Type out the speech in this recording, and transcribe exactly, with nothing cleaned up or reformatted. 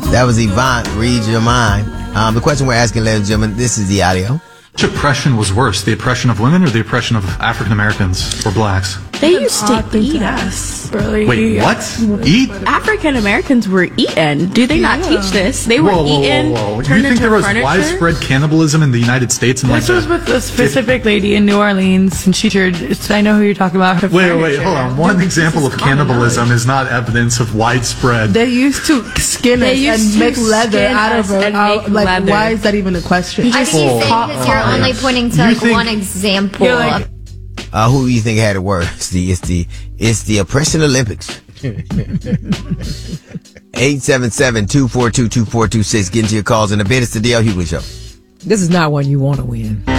That was Yvonne. Read your mind. Um, the question we're asking, ladies and gentlemen, this is the audio. Which oppression was worse, the oppression of women or the oppression of African Americans or blacks? They used to eat us. Really? Wait, what? Eat? African Americans were eaten. Do they Yeah. not teach this? They were Whoa, whoa, eaten. whoa, whoa. Turned You think into there was furniture? widespread cannibalism in the United States? In This like was the, with a specific lady in New Orleans, and she turned. I know who you're talking about. Her Wait, wait, furniture. hold on. One example of cannibalism is not evidence of widespread. They used to skin They us used and to make leather skin out us of it. and Out- make like, leather. why is that even a question? I see you saying because you're only pointing to You like think- one example. You're like- of Uh, who do you think had it worse? It's the, it's the, it's the oppression Olympics. eight seven seven, two four two, two four two six. Get into your calls in a bit. It's the D L Hughley Show. This is not one you want to win.